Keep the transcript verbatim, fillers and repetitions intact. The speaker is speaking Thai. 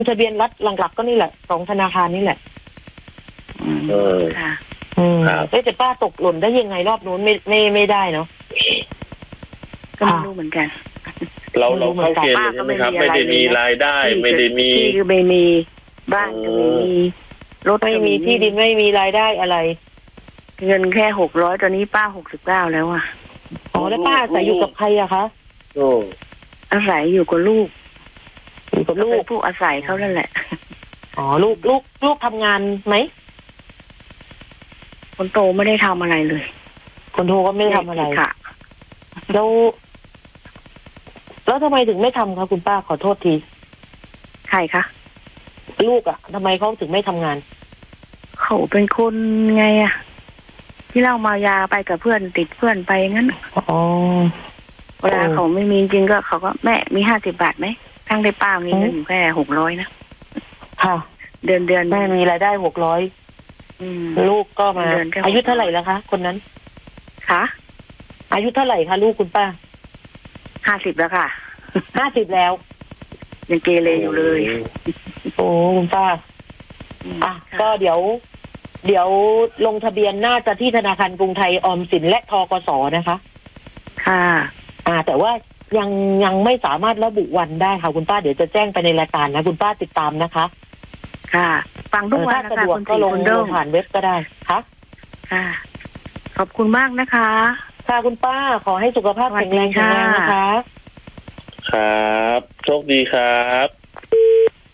ทะเบียนรัฐหลักๆก็นี่แหละสองธนาคารนี่แหละเออค่ะอืมแต่ป้าตกหล่นได้ยังไงรอบนู้นไม่ไม่ไม่ได้เนาะก็ไม่รู้เหมือนกันเราเราเข้าเกณฑ์เลยใช่ไหมครับไม่ได้มีรายได้ไม่ได้มีที่ก็ไม่มีบ้านก็ไม่มีรถไม่มีที่ดินไม่มีรายได้อะไรเงินแค่หกร้อยตอนนี้ป้าหกสิบเก้าแล้วอ่ะอ๋อแล้วป้าอาศัยอยู่กับใครอะคะโอ้อาศัยอยู่กับลูกอยู่กับลูกผู้อาศัยเขานั่นแหละอ๋อลูกลูกลูกทำงานไหมคนโตไม่ได้ทำอะไรเลยคนโตก็ไม่ได้ทำอะไรค่ะแล้วแล้วทำไมถึงไม่ทำคะคุณป้าขอโทษทีใครคะลูกอะทำไมเขาถึงไม่ทำงานเขาเป็นคนไงอะที่เล่ามายาไปกับเพื่อนติดเพื่อนไปงั้นอ๋อเวลาเขาไม่มีจริงก็เขาก็แม่มีห้าสิบบาทไหมทั้งได้ป้ามีเงินอยู่แค่หกร้อยนะค่ะเดือนเดือนแม่มีรายได้หกร้อยลูกก็มาอายุเท่าไหร่แล้วคะคนนั้นคะอายุเท่าไหร่คะลูกคุณป้าห้าสิบแล้วค่ะห้าสิบแล้วยังเกเรอยู่เลยโอ้คุณป้าอ่ะก็เดี๋ยวเดี๋ยวลงทะเบียนน่าจะที่ธนาคารกรุงไทยออมสินและธกสนะคะค่ะอ่าแต่ว่ายังยังไม่สามารถระบุวันได้ค่ะคุณป้าเดี๋ยวจะแจ้งไปในรายการนะคุณป้าติดตามนะคะค่ะฟังทุกวันนะคะคุณก็ลงผ่านเว็บก็ได้ค่ะค่ะขอบคุณมากนะคะค่ะคุณป้าขอให้สุขภาพแข็งแรงนะคะครับโชคดีครับ